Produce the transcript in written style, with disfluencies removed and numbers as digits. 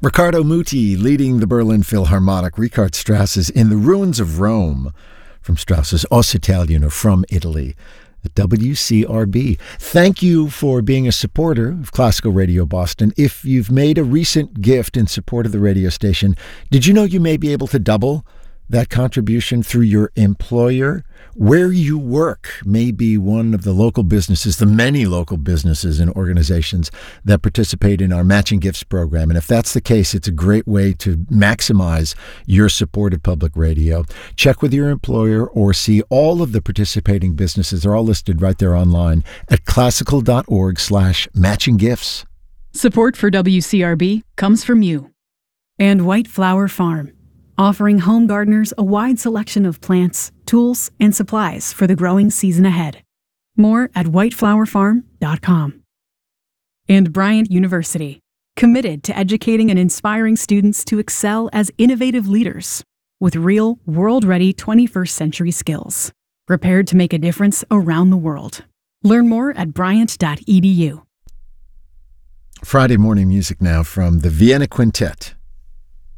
Riccardo Muti leading the Berlin Philharmonic. Richard Strauss is In the Ruins of Rome from Strauss's Os Italiano from Italy at WCRB. Thank you for being a supporter of Classical Radio Boston. If you've made a recent gift in support of the radio station, did you know you may be able to double that contribution through your employer? Where you work may be one of the local businesses, the many local businesses and organizations that participate in our Matching Gifts program. And if that's the case, it's a great way to maximize your support of public radio. Check with your employer or see all of the participating businesses. They're all listed right there online at classical.org/matchinggifts. Support for WCRB comes from you and White Flower Farm, offering home gardeners a wide selection of plants, tools, and supplies for the growing season ahead. More at whiteflowerfarm.com. And Bryant University, committed to educating and inspiring students to excel as innovative leaders with real, world-ready 21st century skills, prepared to make a difference around the world. Learn more at bryant.edu. Friday morning music now from the Vienna Quintet.